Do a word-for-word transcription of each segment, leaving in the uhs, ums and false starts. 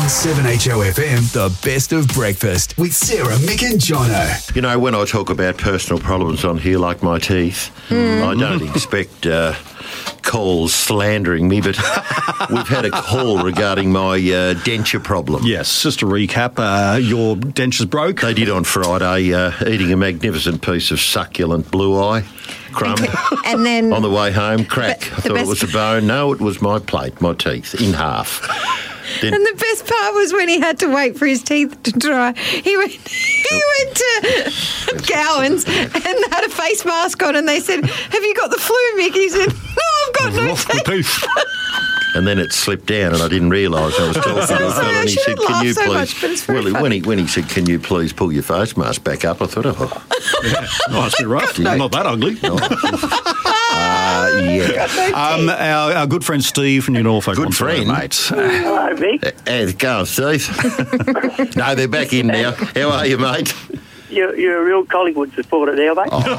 On seven H O F M, the best of breakfast with Sarah, Mick and Jono. You know, when I talk about personal problems on here, like my teeth, mm. I don't expect uh, calls slandering me, but we've had a call regarding my uh, denture problem. Yes, just to recap, uh, your dentures broke. They did on Friday, uh, eating a magnificent piece of succulent blue eye crumb. And then on the way home, crack. The, I thought it was a bone. No, it was my plate, my teeth, in half. Then, and the best part was when he had to wait for his teeth to dry. He went, he went to Gowans and had a face mask on, and they said, "Have you got the flu, Mick?" He said, "No, I've got no teeth." teeth. And then it slipped down, and I didn't realise I was talking to a fellow, and he said, "Can you so please?" Much, but it's very well, funny. when he when he said, "Can you please pull your face mask back up?" I thought, "Oh, yeah, nice bit rough. No. Not that ugly." No. Uh, yeah. Um, our, our good friend Steve from New Norfolk. Good friend, mate. Hello, Mick. Uh, how's it going, Steve? No, they're back in now. How are you, mate? You're, you're a real Collingwood supporter now, mate. Oh.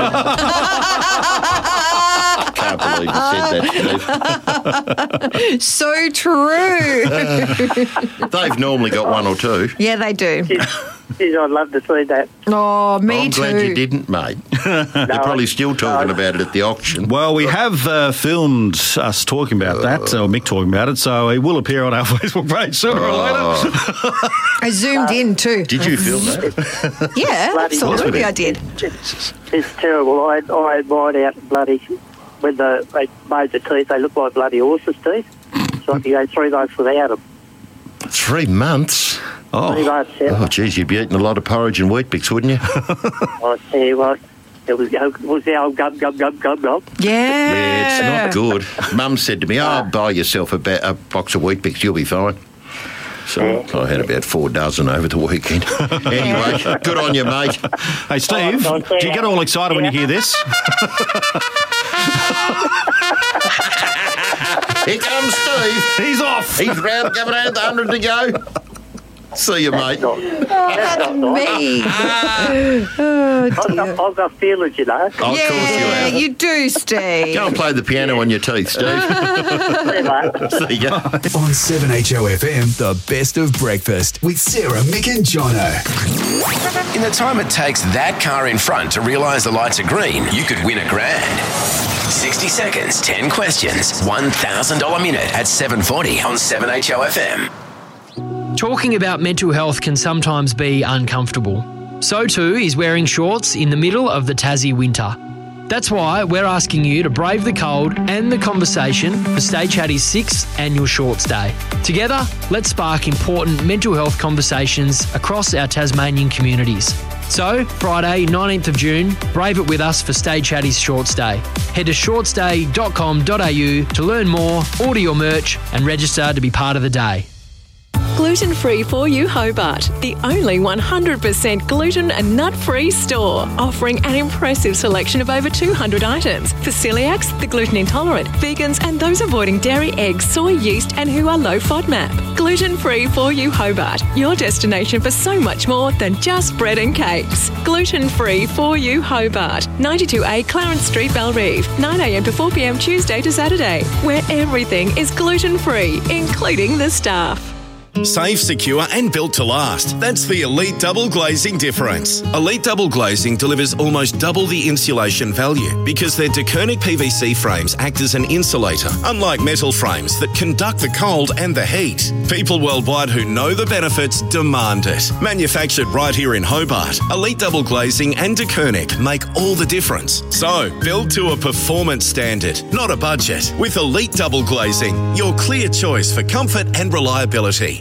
Can't believe you said that, Steve. So true. They've normally got one or two. Yeah, they do. Jeez, I'd love to see that. Oh, me I'm too. glad you didn't, mate. They're probably still talking about it at the auction. Well, we have uh, filmed us talking about that, or Mick talking about it, so it will appear on our Facebook page sooner or later. I zoomed in too. Did you film that? Yeah, Bloody absolutely I did. It's terrible. I, I had mine out bloody, when the, they made the teeth, they look like bloody horses' teeth. So I had to go three months without them. Three months? Three Oh, months, yeah. Oh, geez, you'd be eating a lot of porridge and wheat bix, wouldn't you? I tell you what, it was, it was the old gum, gum, gum, gum, gum. Yeah. Yeah, it's not good. Mum said to me, oh, buy yourself a, ba- a box of wheat bix, you'll be fine. So I had about four dozen over the weekend. Anyway, good on you, mate. hey, Steve, Oh, do you get all excited when you hear this? Here comes Steve. He's off. He's round, coming out, the hundred to go. See you, mate. Not, That's me. Oh, I've, dear. got, I've got feelings, you know. Oh, of course you Yeah, have. you do, Steve. Go and play the piano on your teeth, Steve. See, mate. See you. On seven H O F M, the best of breakfast with Sarah, Mick and Jono. In the time it takes that car in front to realise the lights are green, you could win a grand. sixty seconds, ten questions, one thousand dollars minute at seven forty on seven H O F M. Talking about mental health can sometimes be uncomfortable. So too is wearing shorts in the middle of the Tassie winter. That's why we're asking you to brave the cold and the conversation for Stay Chatty's sixth annual Shorts Day. Together, let's spark important mental health conversations across our Tasmanian communities. So, Friday, nineteenth of June, brave it with us for Stay Chatty's Shorts Day. Head to shorts day dot com dot a u to learn more, order your merch and register to be part of the day. Gluten-free for you Hobart, the only one hundred percent gluten and nut-free store, offering an impressive selection of over two hundred items for celiacs, the gluten intolerant, vegans and those avoiding dairy, eggs, soy, yeast and who are low FODMAP. Gluten-free for you Hobart, your destination for so much more than just bread and cakes. Gluten-free for you Hobart, ninety-two A Clarence Street, Belrive, nine a m to four p m Tuesday to Saturday, where everything is gluten-free, including the staff. Safe, secure and built to last. That's the Elite Double Glazing difference. Elite Double Glazing delivers almost double the insulation value because their DeKernick P V C frames act as an insulator, unlike metal frames that conduct the cold and the heat. People worldwide who know the benefits demand it. Manufactured right here in Hobart, Elite Double Glazing and DeKernick make all the difference. So, build to a performance standard, not a budget. With Elite Double Glazing, your clear choice for comfort and reliability.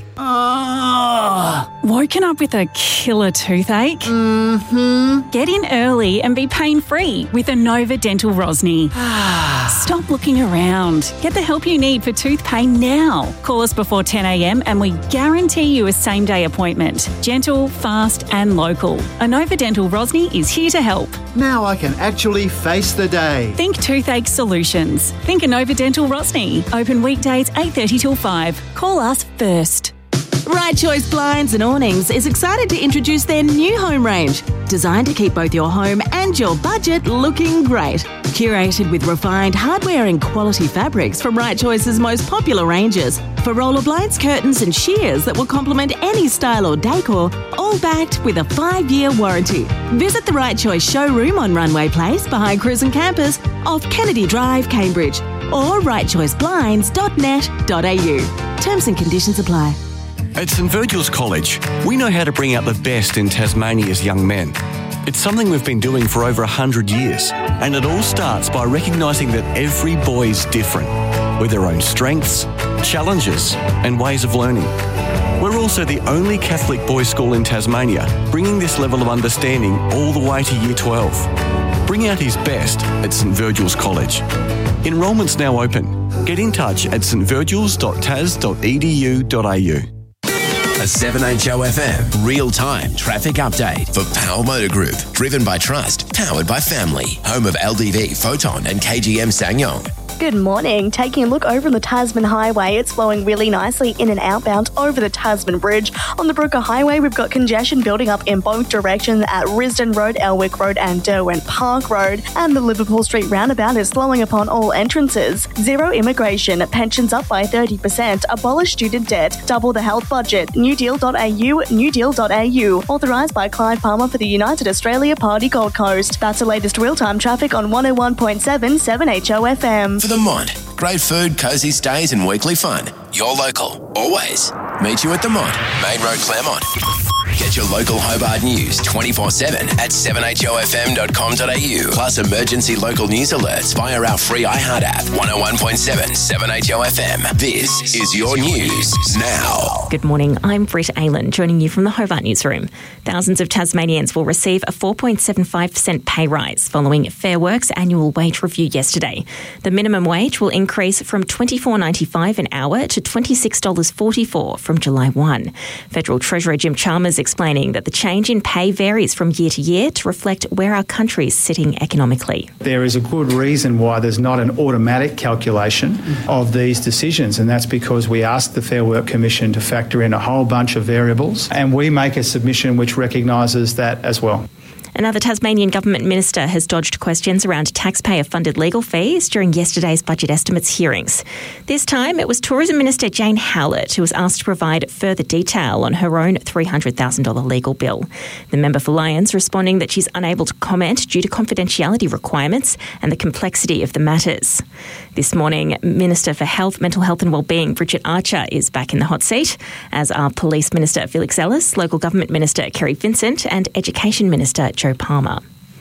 Oh, woken up with a killer toothache? Mm-hmm. Get in early and be pain-free with Inova Dental Rosny. Stop looking around. Get the help you need for tooth pain now. Call us before ten a m and we guarantee you a same-day appointment. Gentle, fast and local. Inova Dental Rosny is here to help. Now I can actually face the day. Think toothache solutions. Think Inova Dental Rosny. Open weekdays eight thirty till five. Call us first. Right Choice Blinds and Awnings is excited to introduce their new home range, designed to keep both your home and your budget looking great. Curated with refined hardware and quality fabrics from Right Choice's most popular ranges, for roller blinds, curtains and shears that will complement any style or decor, all backed with a five-year warranty. Visit the Right Choice showroom on Runway Place behind Cruisin' Campus off Kennedy Drive, Cambridge, or right choice blinds dot net dot a u. Terms and conditions apply. At St Virgil's College, we know how to bring out the best in Tasmania's young men. It's something we've been doing for over one hundred years, and it all starts by recognising that every boy's different, with their own strengths, challenges and ways of learning. We're also the only Catholic boys' school in Tasmania bringing this level of understanding all the way to Year twelve. Bring out his best at St Virgil's College. Enrolment's now open. Get in touch at s t virgils dot t a s dot e d u dot a u. A seven H O F M real-time traffic update for Powell Motor Group. Driven by trust, powered by family. Home of L D V, Photon and K G M Ssangyong. Good morning. Taking a look over on the Tasman Highway, it's flowing really nicely in and outbound over the Tasman Bridge. On the Brooker Highway, we've got congestion building up in both directions at Risdon Road, Elwick Road and Derwent Park Road. And the Liverpool Street roundabout is slowing upon all entrances. Zero immigration, pensions up by thirty percent, abolish student debt, double the health budget. new deal dot a u, new deal dot a u. Authorised by Clive Palmer for the United Australia Party Gold Coast. That's the latest real-time traffic on one oh one point seven seven H O F M. For the Mont. Great food, cosy stays and weekly fun. You're local, always. Meet you at the Mont, Main Road, Claremont. Get your local Hobart news twenty-four seven at seven h o f m dot com dot a u. Plus emergency local news alerts via our free iHeart app. one oh one point seven, seven H O F M. This is your news now. Good morning, I'm Britt Aylan, joining you from the Hobart Newsroom. Thousands of Tasmanians will receive a four point seven five percent pay rise following Fair Work's annual wage review yesterday. The minimum wage will increase from twenty-four dollars ninety-five an hour to twenty-six dollars forty-four from July first. Federal Treasurer Jim Chalmers explaining that the change in pay varies from year to year to reflect where our country is sitting economically. There is a good reason why there's not an automatic calculation of these decisions, and that's because we asked the Fair Work Commission to factor in a whole bunch of variables, and we make a submission which recognises that as well. Another Tasmanian government minister has dodged questions around taxpayer-funded legal fees during yesterday's budget estimates hearings. This time, it was Tourism Minister Jane Howlett who was asked to provide further detail on her own three hundred thousand dollars legal bill. The member for Lyons responding that she's unable to comment due to confidentiality requirements and the complexity of the matters. This morning, Minister for Health, Mental Health and Wellbeing Bridget Archer is back in the hot seat, as are Police Minister Felix Ellis, Local Government Minister Kerry Vincent and Education Minister Joe Palmer.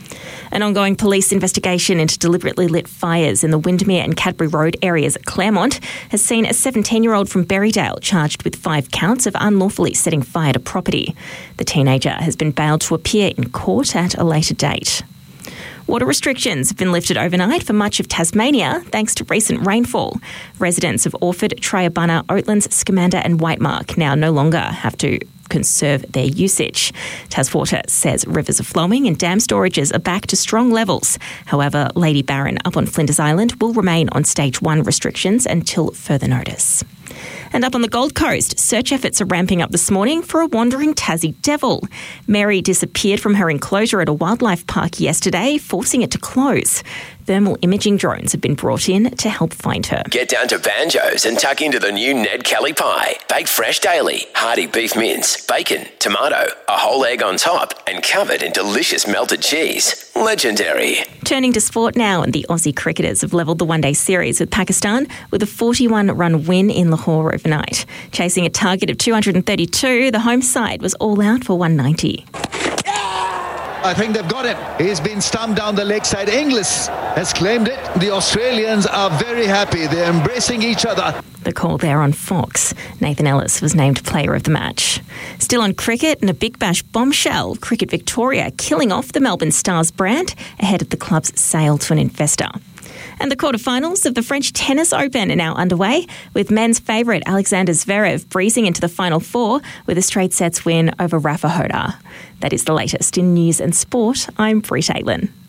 An ongoing police investigation into deliberately lit fires in the Windermere and Cadbury Road areas at Claremont has seen a seventeen-year-old from Berrydale charged with five counts of unlawfully setting fire to property. The teenager has been bailed to appear in court at a later date. Water restrictions have been lifted overnight for much of Tasmania thanks to recent rainfall. Residents of Orford, Triabunna, Oatlands, Scamander and Whitemark now no longer have to conserve their usage. TasWater says rivers are flowing and dam storages are back to strong levels. However, Lady Barron up on Flinders Island will remain on stage one restrictions until further notice. And up on the Gold Coast, search efforts are ramping up this morning for a wandering Tassie devil. Mary disappeared from her enclosure at a wildlife park yesterday, forcing it to close. Thermal imaging drones have been brought in to help find her. Get down to Banjo's and tuck into the new Ned Kelly pie. Baked fresh daily, hearty beef mince, bacon, tomato, a whole egg on top, and covered in delicious melted cheese. Legendary. Turning to sport now, and the Aussie cricketers have levelled the one-day series with Pakistan with a forty-one run win in Lahore overnight. Chasing a target of two hundred thirty-two, the home side was all out for one ninety. I think they've got him. He's been stumped down the leg side. Inglis has claimed it. The Australians are very happy. They're embracing each other. The call there on Fox. Nathan Ellis was named player of the match. Still on cricket, and a Big Bash bombshell, Cricket Victoria killing off the Melbourne Stars brand ahead of the club's sale to an investor. And the quarterfinals of the French Tennis Open are now underway, with men's favourite Alexander Zverev breezing into the final four with a straight sets win over Rafa Hodar. That is the latest in news and sport. I'm Britt Aylan.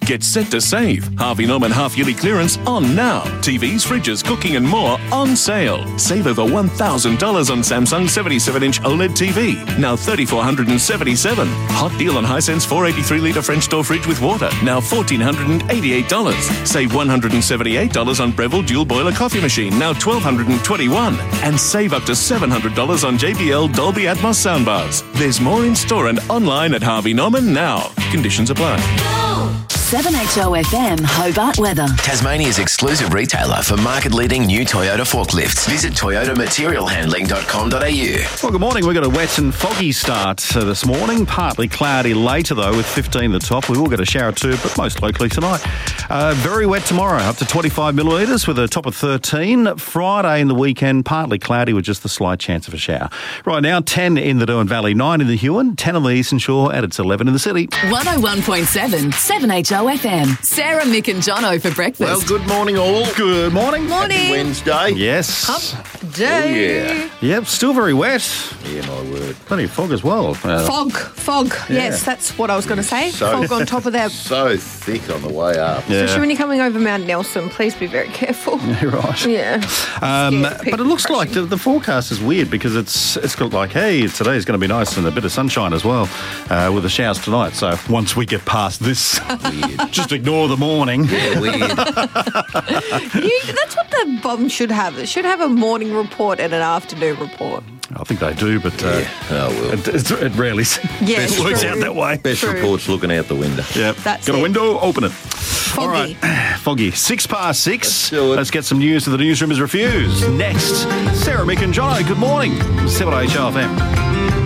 Get set to save. Harvey Norman half-yearly clearance on now. T Vs, fridges, cooking and more on sale. Save over one thousand dollars on Samsung seventy-seven inch OLED T V. Now three thousand four hundred seventy-seven dollars. Hot deal on Hisense four eighty-three litre French door fridge with water. Now one thousand four hundred eighty-eight dollars. Save one hundred seventy-eight dollars on Breville dual boiler coffee machine. Now one thousand two hundred twenty-one dollars. And save up to seven hundred dollars on J B L Dolby Atmos soundbars. There's more in store and online at Harvey Norman now. Conditions apply. seven H O F M Hobart weather. Tasmania's exclusive retailer for market-leading new Toyota forklifts. Visit toyota material handling dot com dot a u. Well, good morning. We've got a wet and foggy start uh, this morning. Partly cloudy later, though, with fifteen at the top. We will get a shower too, but most likely tonight. Uh, very wet tomorrow, up to twenty-five millimetres with a top of thirteen. Friday in the weekend, partly cloudy with just the slight chance of a shower. Right now, ten in the Derwent Valley, nine in the Huon, ten on the Eastern Shore, and it's eleven in the city. one oh one point seven, seven H O F M. Sarah, Mick and Jono for breakfast. Well, good morning all. Good morning. Morning. Happy Wednesday. Yes. Hump day. Oh, yeah. Yep, still very wet. Yeah, my word. Plenty of fog as well. Uh, Fog, fog. Yeah. Yes, that's what I was going to say. So- Fog on top of that. So thick on the way up. Especially when you're coming over Mount Nelson, please be very careful. You're right. Yeah. Um, Scared of but people it looks crashing. like the, the forecast is weird because it's it's got like, hey, today's going to be nice and a bit of sunshine as well uh, with the showers tonight. So once we get past this, just ignore the morning. Yeah, weird. You, that's what the bomb should have. It should have a morning report and an afternoon report. I think they do, but uh, Yeah. Oh, well. it, it, it rarely Yeah, it works true. out that way. Best True. report's looking out the window. Yep. That's Got a it. window, open it. Foggy. All right. Foggy. Six past six. Let's do it. Let's get some news that the newsroom is refused. Next, Sarah, Mick and Jono. Good morning. seven H O F M.